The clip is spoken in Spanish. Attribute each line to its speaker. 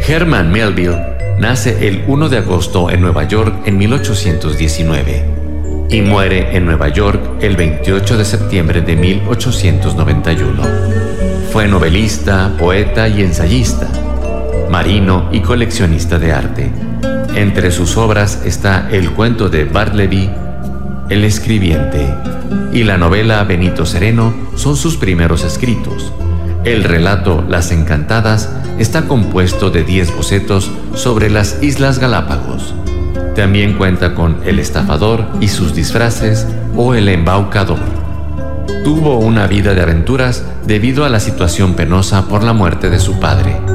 Speaker 1: Herman Melville nace el 1 de agosto en Nueva York en 1819 y muere en Nueva York el 28 de septiembre de 1891. Fue novelista, poeta y ensayista, marino y coleccionista de arte. Entre sus obras está el cuento de Bartleby, El escribiente, y la novela Benito Sereno son sus primeros escritos. El relato Las Encantadas está compuesto de 10 bocetos sobre las Islas Galápagos. También cuenta con El estafador y sus disfraces o El embaucador. Tuvo una vida de aventuras debido a la situación penosa por la muerte de su padre.